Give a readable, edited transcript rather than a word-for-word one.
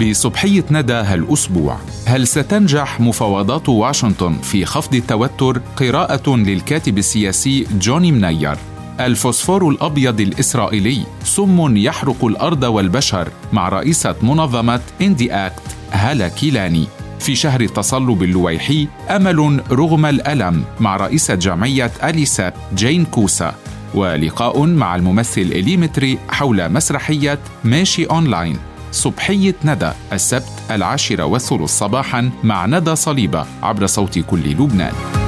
بصبحية ندى هالأسبوع: هل ستنجح مفاوضات واشنطن في خفض التوتر؟ قراءة للكاتب السياسي جوني منير. الفوسفور الأبيض الإسرائيلي سم يحرق الأرض والبشر، مع رئيسة منظمة إندي أكت هالة كيلاني. في شهر التصلب اللويحي أمل رغم الألم، مع رئيسة جمعية أليساب جين كوسا. ولقاء مع الممثل إليمتري حول مسرحية ماشي أونلاين. صبحية ندى السبت 10:30 صباحاً مع ندى صليبة عبر صوت كل لبنان.